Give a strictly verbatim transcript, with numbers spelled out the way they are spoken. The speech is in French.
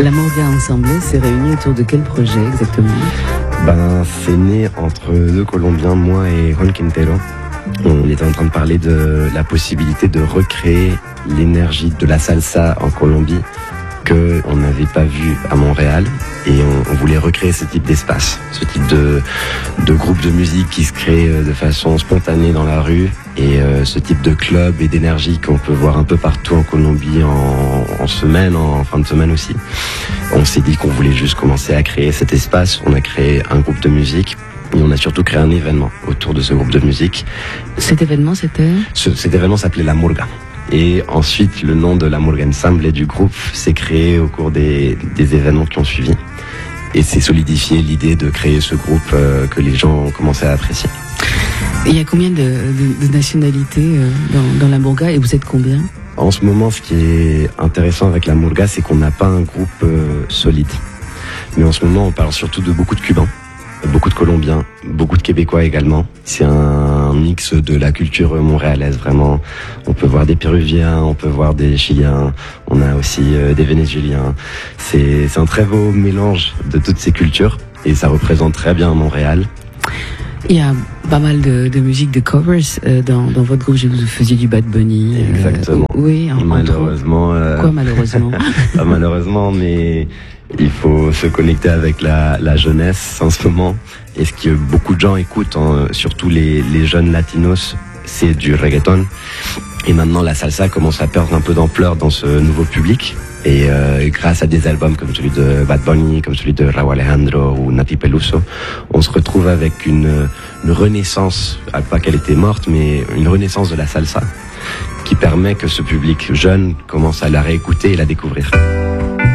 La Murga Ensemble s'est réunie autour de quel projet exactement? Ben, c'est né entre deux Colombiens, moi et Juan Quintero. On était en train de parler de la possibilité de recréer l'énergie de la salsa en Colombie qu'on n'avait pas vu à Montréal, et on, on voulait recréer ce type d'espace, ce type de, de groupe de musique qui se crée de façon spontanée dans la rue, et euh, ce type de club et d'énergie qu'on peut voir un peu partout en Colombie en, en semaine, en fin de semaine aussi. On s'est dit qu'on voulait juste commencer à créer cet espace. On a créé un groupe de musique et on a surtout créé un événement autour de ce groupe de musique. Cet événement, c'était ce, Cet événement s'appelait La Murga. Et ensuite, le nom de La Murga Ensemble et du groupe s'est créé au cours des, des événements qui ont suivi. Et c'est solidifié l'idée de créer ce groupe euh, que les gens ont commencé à apprécier. Il y a combien de, de, de nationalités euh, dans, dans La Murga, et vous êtes combien? En ce moment, ce qui est intéressant avec La Murga, c'est qu'on n'a pas un groupe euh, solide. Mais en ce moment, on parle surtout de beaucoup de Cubains, beaucoup de Colombiens, beaucoup de Québécois également. C'est un mix de la culture montréalaise, vraiment. On peut voir des Péruviens, on peut voir des Chiliens, on a aussi euh, des Vénézuéliens. C'est, c'est un très beau mélange de toutes ces cultures, et ça représente très bien Montréal. Il y a pas mal de, de musique, de covers euh, dans, dans votre groupe. J'ai vu que vous faisiez du Bad Bunny. Euh, Exactement. Oui, en, malheureusement. Euh, Quoi, malheureusement? Pas malheureusement, mais il faut se connecter avec la, la jeunesse en ce moment. Et ce que beaucoup de gens écoutent, hein, surtout les, les jeunes latinos, c'est du reggaeton. Et maintenant, la salsa commence à perdre un peu d'ampleur dans ce nouveau public. Et euh, grâce à des albums comme celui de Bad Bunny, comme celui de Rauw Alejandro ou Nati Peluso, on se retrouve avec une, une renaissance, pas qu'elle était morte, mais une renaissance de la salsa qui permet que ce public jeune commence à la réécouter et la découvrir.